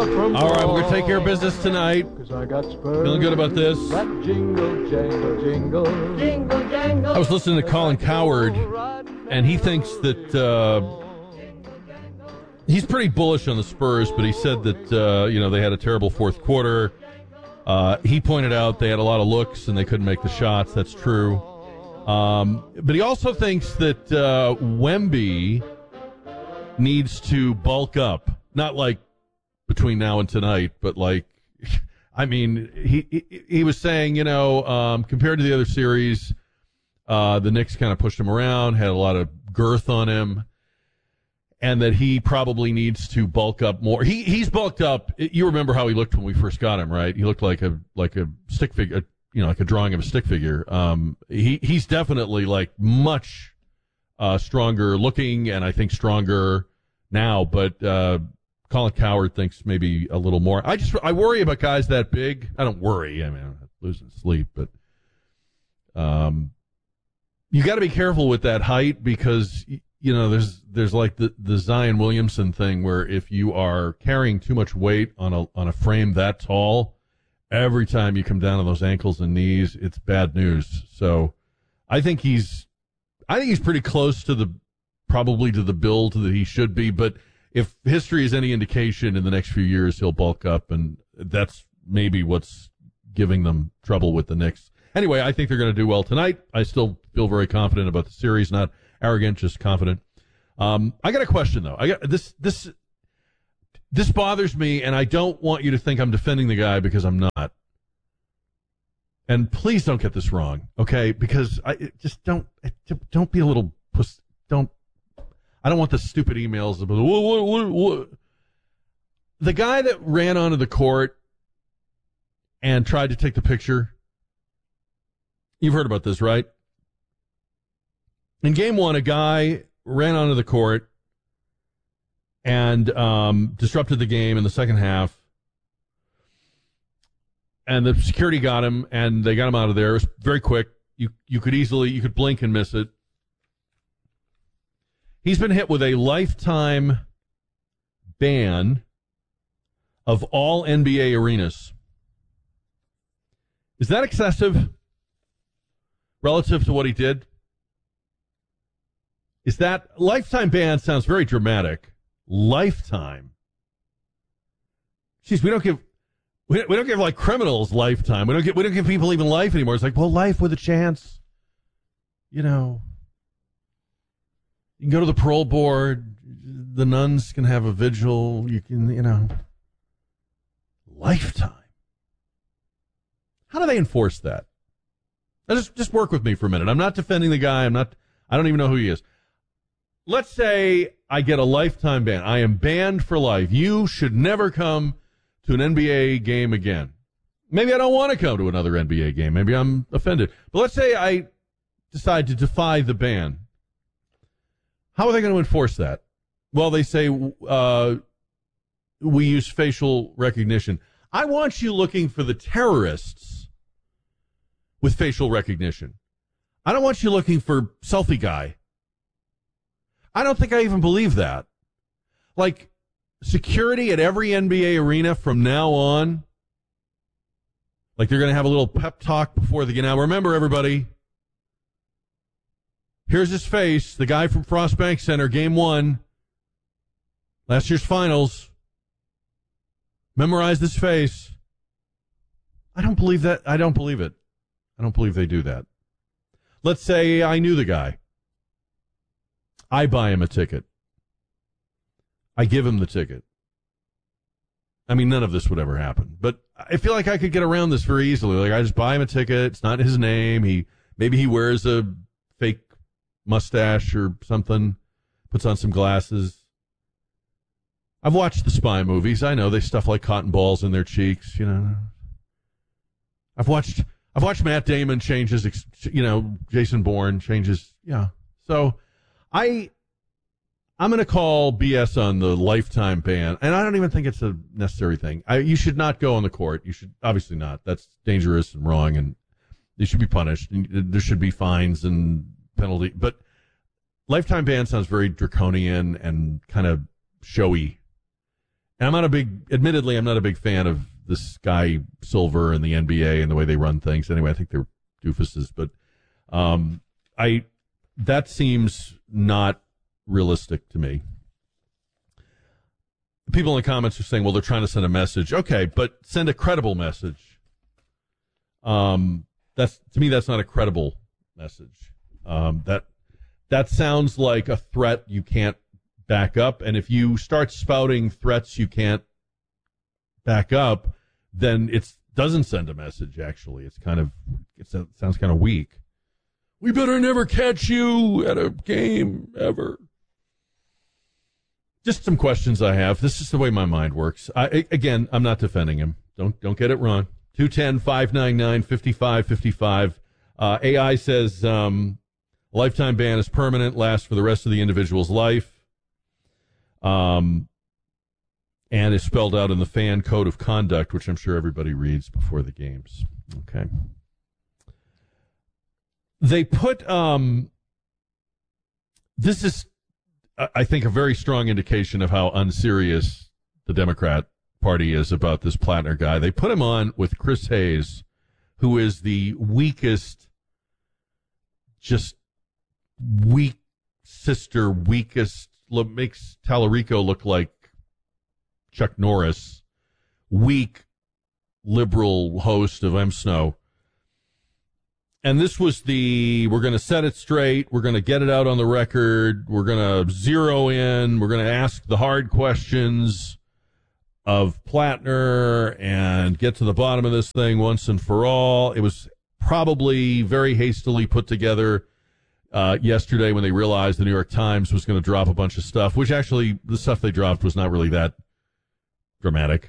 All right, we're going to take care of business tonight. Feeling good about this. I was listening to Colin Cowherd, and he thinks that he's pretty bullish on the Spurs, but he said that they had a terrible fourth quarter. He pointed out they had a lot of looks and they couldn't make the shots. That's true. But he also thinks that Wemby needs to bulk up. Not like between now and tonight, but like, I mean, he was saying, compared to the other series, the Knicks kind of pushed him around, had a lot of girth on him, and that he probably needs to bulk up more. He's bulked up. You remember how he looked when we first got him, right? He looked like a stick figure, like a drawing of a stick figure. He's definitely like much stronger looking, and I think stronger now, but Colin Cowherd thinks maybe a little more. I worry about guys that big. I don't worry. I mean, I'm losing sleep, but you got to be careful with that height because there's like the Zion Williamson thing where if you are carrying too much weight on a frame that tall, every time you come down on those ankles and knees, it's bad news. So I think he's pretty close to the build that he should be, but if history is any indication, in the next few years he'll bulk up, and that's maybe what's giving them trouble with the Knicks. Anyway, I think they're going to do well tonight. I still feel very confident about the series, not arrogant, just confident. I got a question though. I got this bothers me, and I don't want you to think I'm defending the guy because I'm not. And please don't get this wrong, okay? Because don't be a little puss. I don't want the stupid emails about what. The guy that ran onto the court and tried to take the picture. You've heard about this, right? In game one, a guy ran onto the court and disrupted the game in the second half. And the security got him, and they got him out of there. It was very quick. You could blink and miss it. He's been hit with a lifetime ban of all NBA arenas. Is that excessive relative to what he did? Is that lifetime ban? Sounds very dramatic. Lifetime. Jeez, we don't give like criminals lifetime. We don't give people even life anymore. It's like, well, life with a chance. You can go to the parole board. The nuns can have a vigil. You can, lifetime. How do they enforce that? Just work with me for a minute. I'm not defending the guy. I don't even know who he is. Let's say I get a lifetime ban. I am banned for life. You should never come to an NBA game again. Maybe I don't want to come to another NBA game. Maybe I'm offended. But let's say I decide to defy the ban. How are they going to enforce that? Well, they say we use facial recognition. I want you looking for the terrorists with facial recognition. I don't want you looking for selfie guy. I don't think I even believe that. Like, security at every NBA arena from now on, like they're going to have a little pep talk before the game. Now, remember, everybody, here's his face, the guy from Frost Bank Center, game one, last year's finals. Memorize this face. I don't believe that. I don't believe it. I don't believe they do that. Let's say I knew the guy. I buy him a ticket. I give him the ticket. I mean, none of this would ever happen. But I feel like I could get around this very easily. Like, I just buy him a ticket. It's not his name. Maybe he wears a fake mustache or something, puts on some glasses. I've watched the spy movies. I know they stuff like cotton balls in their cheeks, I've watched Matt Damon change his, Jason Bourne changes. Yeah. So I'm going to call BS on the lifetime ban, and I don't even think it's a necessary thing. You should not go on the court. You should obviously not. That's dangerous and wrong, and you should be punished. And there should be fines and penalty. But lifetime ban sounds very draconian and kind of showy. And admittedly, I'm not a big fan of this guy Silver and the NBA and the way they run things. Anyway, I think they're doofuses, but that seems not realistic to me. People in the comments are saying, well, they're trying to send a message. Okay, but send a credible message. To me, that's not a credible message. That sounds like a threat you can't back up. And if you start spouting threats you can't back up, then it doesn't send a message, actually. It sounds kind of weak. We better never catch you at a game ever. Just some questions I have. This is the way my mind works. Again, I'm not defending him. Don't get it wrong. 210-599-5555. AI says lifetime ban is permanent, lasts for the rest of the individual's life, and is spelled out in the fan code of conduct, which I'm sure everybody reads before the games. Okay. They put this is, I think, a very strong indication of how unserious the Democrat Party is about this Plattner guy. They put him on with Chris Hayes, who is the weakest, just weak sister, weakest, makes Tallarico look like Chuck Norris, weak liberal host of M. Snow. And this was we're going to set it straight. We're going to get it out on the record. We're going to zero in. We're going to ask the hard questions of Plattner and get to the bottom of this thing once and for all. It was probably very hastily put together yesterday when they realized the New York Times was going to drop a bunch of stuff, which actually the stuff they dropped was not really that dramatic.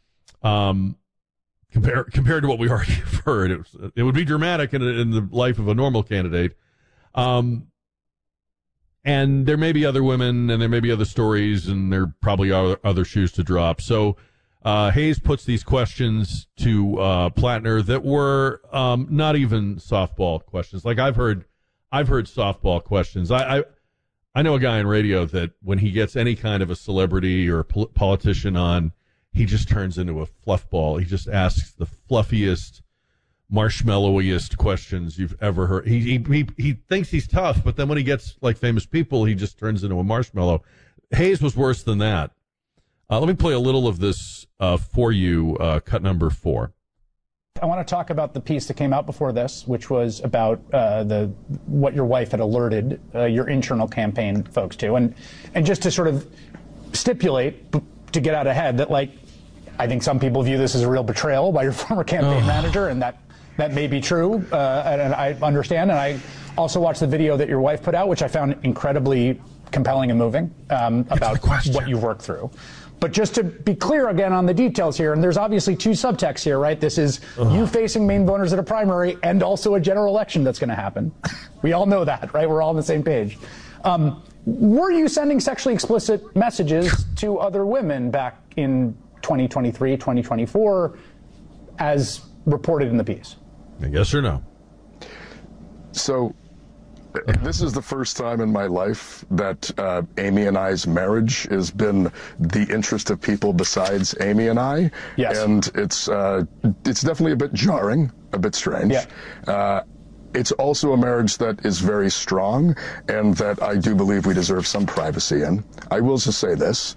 Compared to what we already have heard, it would be dramatic in the life of a normal candidate. And there may be other women, and there may be other stories, and there probably are other shoes to drop. So Hayes puts these questions to Plattner that were not even softball questions. Like I've heard softball questions. I know a guy on radio that when he gets any kind of a celebrity or a politician on, he just turns into a fluff ball. He just asks the fluffiest, marshmallowiest questions you've ever heard. He thinks he's tough, but then when he gets like famous people, he just turns into a marshmallow. Hayes was worse than that. Let me play a little of this for you, cut number 4. I want to talk about the piece that came out before this, which was about what your wife had alerted your internal campaign folks to. And just to sort of stipulate, to get out ahead, that like, I think some people view this as a real betrayal by your former campaign manager, and that may be true, and I understand. And I also watched the video that your wife put out, which I found incredibly compelling and moving about what you've worked through. But just to be clear again on the details here, and there's obviously 2 subtexts here, right? This is you facing Maine voters at a primary and also a general election that's going to happen. We all know that, right? We're all on the same page. Were you sending sexually explicit messages to other women back in 2023, 2024, as reported in the piece? Yes or no? So this is the first time in my life that Amy and I's marriage has been the interest of people besides Amy and I. Yes. And it's definitely a bit jarring, a bit strange. Yeah. It's also a marriage that is very strong and that I do believe we deserve some privacy in. I will just say this.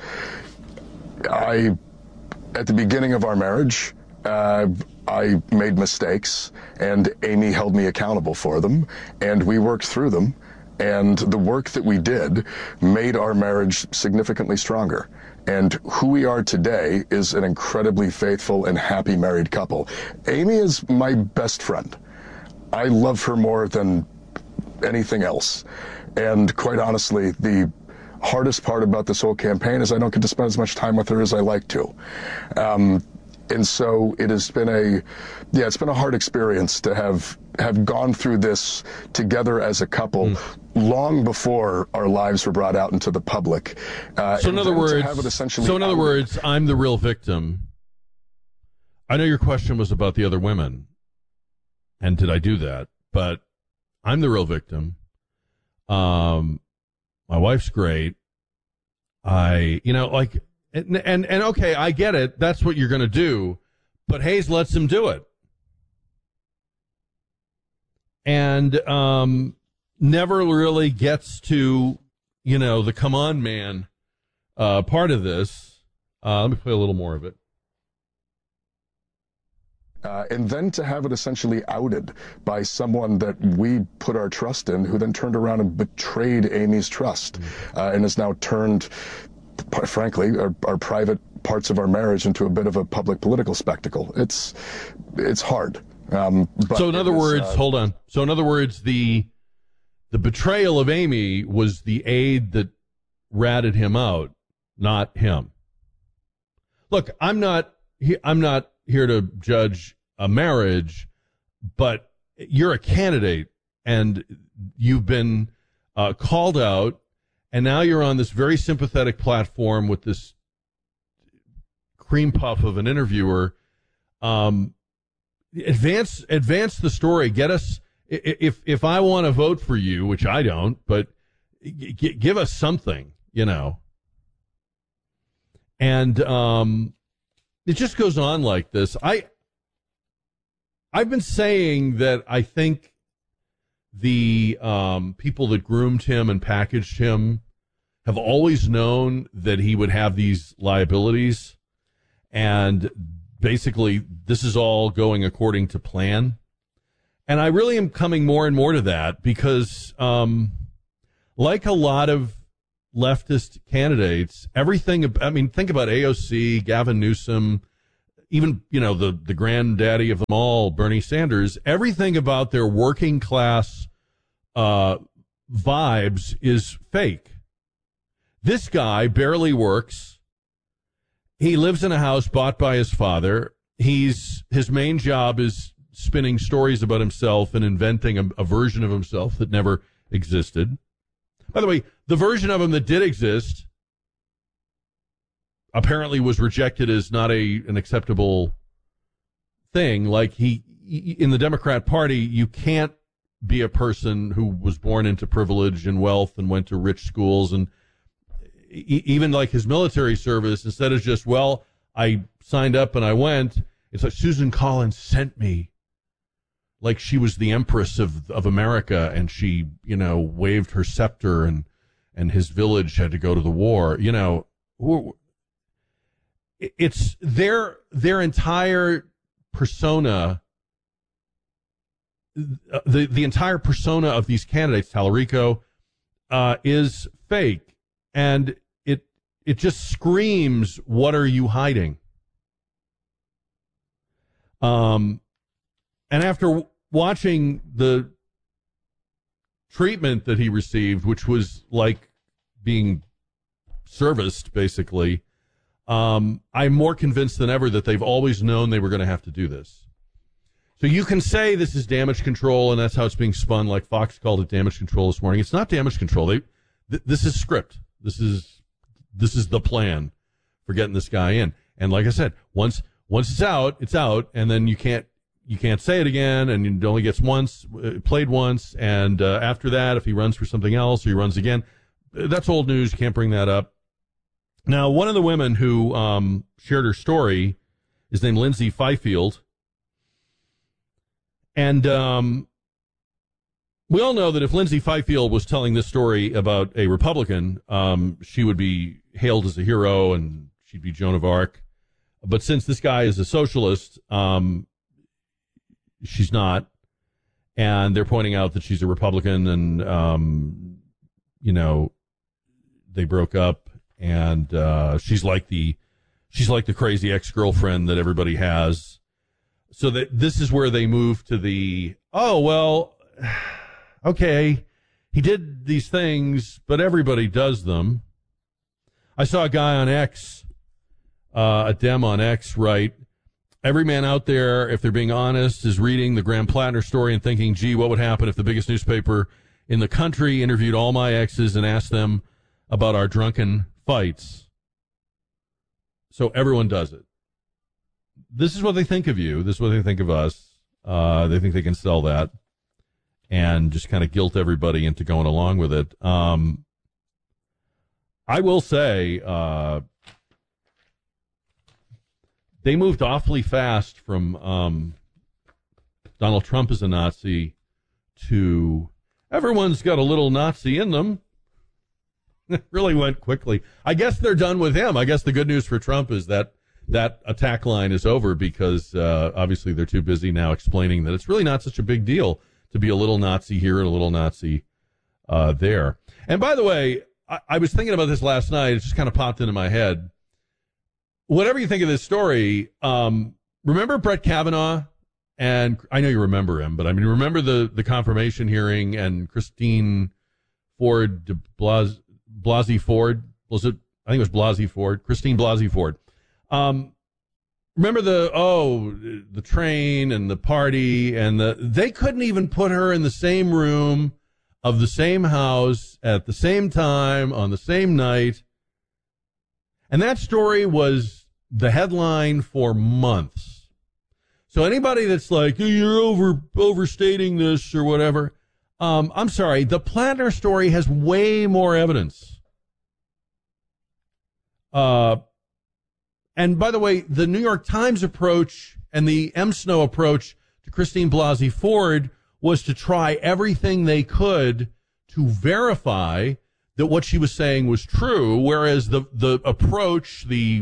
At the beginning of our marriage, I made mistakes, and Amy held me accountable for them, and we worked through them. And the work that we did made our marriage significantly stronger. And who we are today is an incredibly faithful and happy married couple. Amy is my best friend. I love her more than anything else. And quite honestly, the hardest part about this whole campaign is I don't get to spend as much time with her as I like to. And so it has been it's been a hard experience to have gone through this together as a couple long before our lives were brought out into the public. So in other words, I'm the real victim. I know your question was about the other women. And did I do that? But I'm the real victim. My wife's great. And And okay, I get it. That's what you're going to do. But Hayes lets him do it. And never really gets to, the come on man part of this. Let me play a little more of it. And then to have it essentially outed by someone that we put our trust in, who then turned around and betrayed Amy's trust, and has now turned, frankly, our private parts of our marriage into a bit of a public political spectacle. It's hard. So in other words, hold on. So in other words, the betrayal of Amy was the aide that ratted him out, not him. Look, I'm not here to judge a marriage, but you're a candidate and you've been called out, and now you're on this very sympathetic platform with this cream puff of an interviewer. Advance the story. Get us, if I want to vote for you, which I don't, but give us something, And it just goes on like this. I've been saying that I think the people that groomed him and packaged him have always known that he would have these liabilities, and basically this is all going according to plan. And I really am coming more and more to that because, like a lot of leftist candidates, everything, think about AOC, Gavin Newsom, even, the granddaddy of them all, Bernie Sanders, everything about their working class vibes is fake. This guy barely works. He lives in a house bought by his father. His main job is spinning stories about himself and inventing a version of himself that never existed. By the way, the version of him that did exist apparently was rejected as not an acceptable thing. Like he in the Democrat Party, you can't be a person who was born into privilege and wealth and went to rich schools, and even like his military service, instead of just, well, I signed up and I went, it's like Susan Collins sent me, like she was the Empress of America, and she, waved her scepter, and his village had to go to the war. It's their entire persona, the entire persona of these candidates, Tallarico, is fake. And it just screams, what are you hiding? And after watching the treatment that he received, which was like being serviced, basically, I'm more convinced than ever that they've always known they were going to have to do this. So you can say this is damage control, and that's how it's being spun, like Fox called it damage control this morning. It's not damage control. This is script. This is the plan for getting this guy in. And like I said, once it's out, and then you can't say it again, and it only gets played once, and after that, if he runs for something else or he runs again, that's old news. You can't bring that up. Now, one of the women who shared her story is named Lindsay Fifield, and we all know that if Lindsay Fifield was telling this story about a Republican, she would be hailed as a hero and she'd be Joan of Arc. But since this guy is a socialist, she's not. And they're pointing out that she's a Republican, and, they broke up, and she's like the crazy ex-girlfriend that everybody has. So that this is where they move to the, okay, he did these things, but everybody does them. I saw a guy on X, a Dem on X, write, every man out there, if they're being honest, is reading the Graham Plattner story and thinking, gee, what would happen if the biggest newspaper in the country interviewed all my exes and asked them about our drunken fights? So everyone does it. This is what they think of you. This is what they think of us. They think they can sell that and just kind of guilt everybody into going along with it. I will say, they moved awfully fast from Donald Trump is a Nazi to everyone's got a little Nazi in them. It really went quickly. I guess they're done with him. I guess the good news for Trump is that attack line is over because obviously they're too busy now explaining that it's really not such a big deal to be a little Nazi here and a little Nazi there. And by the way, I was thinking about this last night. It just kind of popped into my head. Whatever you think of this story, remember Brett Kavanaugh? And I know you remember him, but I mean, remember the confirmation hearing and Christine Ford, Blasey Ford? Was it? I think it was Blasey Ford. Christine Blasey Ford. Remember the train and the party and they couldn't even put her in the same room of the same house at the same time on the same night. And that story was the headline for months. So anybody that's like, you're overstating this or whatever, I'm sorry, the Plattner story has way more evidence. And by the way, the New York Times approach and the M. Snow approach to Christine Blasey Ford was to try everything they could to verify that what she was saying was true, whereas the approach, the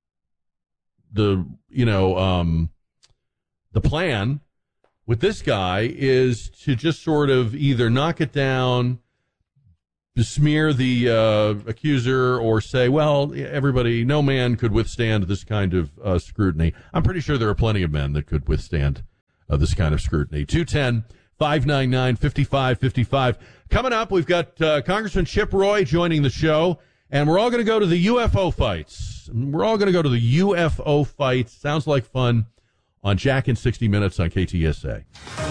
plan with this guy is to just sort of either knock it down, besmear the accuser, or say, well, everybody, no man could withstand this kind of scrutiny. I'm pretty sure there are plenty of men that could withstand this kind of scrutiny. 210-599-5555. Coming up, we've got Congressman Chip Roy joining the show, and we're all going to go to the UFO fights. Sounds like fun on Jack in 60 Minutes on KTSA.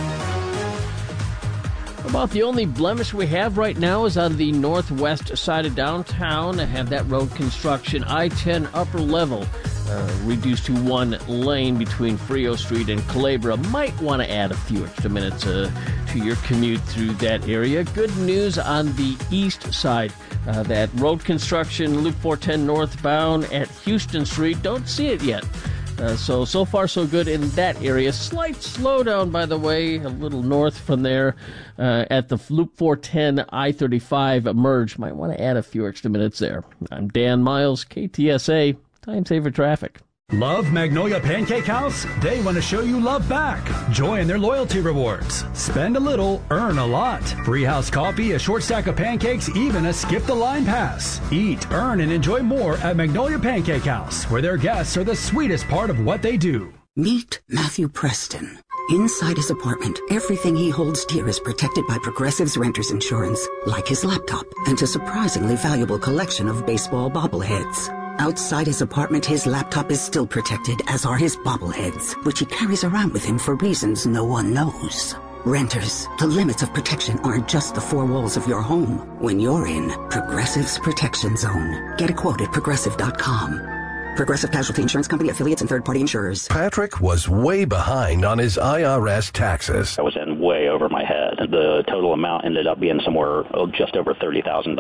About the only blemish we have right now is on the northwest side of downtown. I have that road construction, I-10 upper level, reduced to one lane between Frio Street and Calabria. Might want to add a few extra minutes to your commute through that area. Good news on the east side. That road construction, Loop 410 northbound at Houston Street. Don't see it yet. So far so good in that area. Slight slowdown, by the way, a little north from there at the Loop 410 I-35 merge. Might want to add a few extra minutes there. I'm Dan Miles, KTSA, Time Saver Traffic. Love Magnolia Pancake House? They want to show you love back. Join their loyalty rewards. Spend a little, earn a lot. Free house coffee, a short stack of pancakes, even a skip the line pass. Eat, earn, and enjoy more at Magnolia Pancake House, where their guests are the sweetest part of what they do. Meet Matthew Preston. Inside his apartment, everything he holds dear is protected by Progressive's renter's insurance, like his laptop and a surprisingly valuable collection of baseball bobbleheads. Outside his apartment, his laptop is still protected, as are his bobbleheads, which he carries around with him for reasons no one knows. Renters, the limits of protection aren't just the four walls of your home. When you're in Progressive's Protection Zone, get a quote at Progressive.com. Progressive Casualty Insurance Company, affiliates, and third-party insurers. Patrick was way behind on his IRS taxes. I was in way over my head. The total amount ended up being somewhere just over $30,000.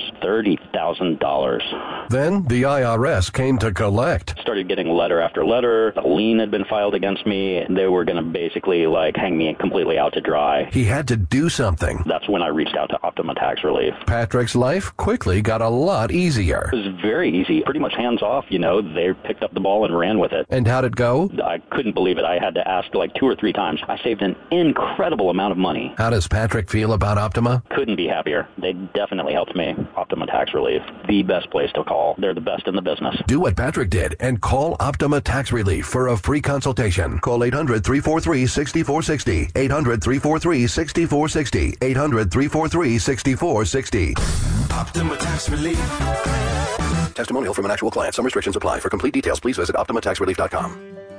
$30,000. Then the IRS came to collect. Started getting letter after letter. A lien had been filed against me. They were going to basically hang me completely out to dry. He had to do something. That's when I reached out to Optima Tax Relief. Patrick's life quickly got a lot easier. It was very easy, pretty much hands off, They picked up the ball and ran with it. And how'd it go? I couldn't believe it. I had to ask 2 or 3 times. I saved an incredible amount of money. How does Patrick feel about Optima? Couldn't be happier. They definitely helped me. Optima Tax Relief, the best place to call. They're the best in the business. Do what Patrick did and call Optima Tax Relief for a free consultation. Call 800-343-6460. 800-343-6460. 800-343-6460. Optima Tax Relief. Testimonial from an actual client. Some restrictions apply. For complete details, please visit OptimaTaxRelief.com.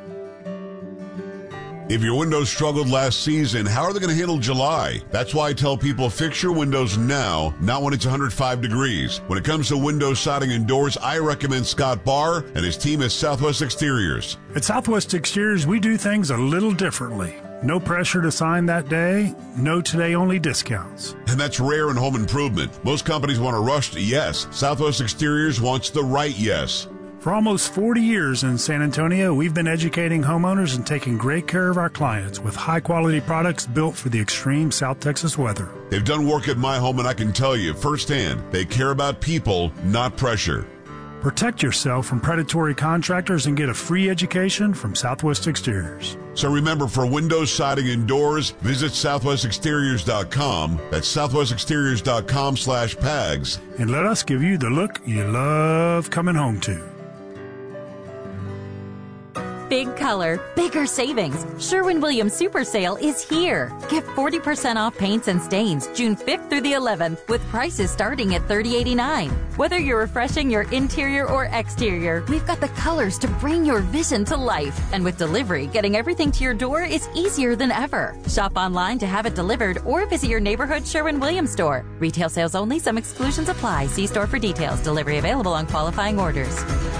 If your windows struggled last season, how are they going to handle July? That's why I tell people fix your windows now, not when it's 105 degrees. When it comes to window siding and doors, I recommend Scott Barr and his team at Southwest Exteriors. At Southwest Exteriors, we do things a little differently. No pressure to sign that day, no today-only discounts. And that's rare in home improvement. Most companies want to rush to yes. Southwest Exteriors wants the right yes. For almost 40 years in San Antonio, we've been educating homeowners and taking great care of our clients with high-quality products built for the extreme South Texas weather. They've done work at my home, and I can tell you firsthand, they care about people, not pressure. Protect yourself from predatory contractors and get a free education from Southwest Exteriors. So remember, for windows, siding, and doors, visit southwestexteriors.com. That's southwestexteriors.com/PAGS. And let us give you the look you love coming home to. Big color, bigger savings. Sherwin-Williams Super Sale is here. Get 40% off paints and stains June 5th through the 11th with prices starting at $30.89. Whether you're refreshing your interior or exterior, we've got the colors to bring your vision to life. And with delivery, getting everything to your door is easier than ever. Shop online to have it delivered or visit your neighborhood Sherwin-Williams store. Retail sales only. Some exclusions apply. See store for details. Delivery available on qualifying orders.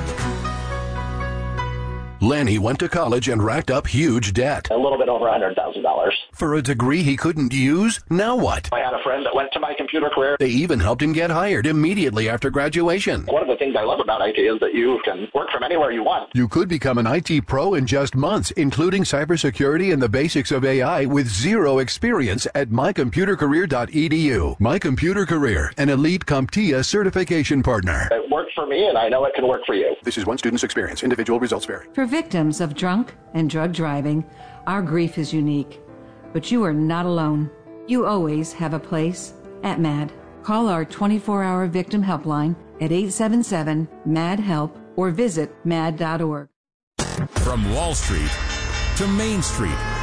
Lenny went to college and racked up huge debt. A little bit over $100,000. For a degree he couldn't use? Now what? I had a friend that went to My Computer Career. They even helped him get hired immediately after graduation. One of the things I love about IT is that you can work from anywhere you want. You could become an IT pro in just months, including cybersecurity and the basics of AI with zero experience at mycomputercareer.edu. My Computer Career, an elite CompTIA certification partner. It worked for me, and I know it can work for you. This is one student's experience. Individual results vary. For victims of drunk and drug driving, our grief is unique. But you are not alone. You always have a place at MAD. Call our 24-hour victim helpline at 877-MAD-HELP or visit mad.org. From Wall Street to Main Street